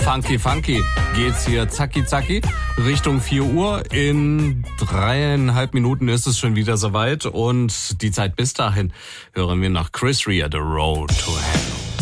Funky Funky geht's hier zacki zacki Richtung 4 Uhr. In 3,5 Minuten ist es schon wieder soweit und die Zeit bis dahin hören wir nach Chris Rea, The Road to Hell.